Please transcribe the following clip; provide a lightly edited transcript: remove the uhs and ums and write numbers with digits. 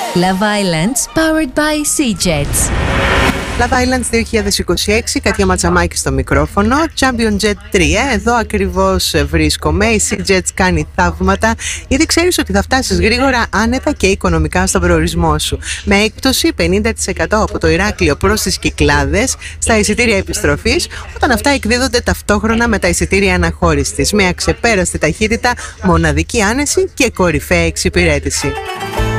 Love Islands, powered by Sea-Jets. Love Islands 2026, Κατιά Ματσαμάκη στο μικρόφωνο. Champion Jet 3, εδώ ακριβώς βρίσκομαι. Η Sea-Jets κάνει θαύματα, γιατί ξέρεις ότι θα φτάσεις γρήγορα, άνετα και οικονομικά στον προορισμό σου. Με έκπτωση 50% από το Ηράκλειο προς τις Κυκλάδες στα εισιτήρια επιστροφής, όταν αυτά εκδίδονται ταυτόχρονα με τα εισιτήρια αναχώρησης. Με αξεπέραστη ταχύτητα, μοναδική άνεση και κορυφαία εξυπηρέτηση.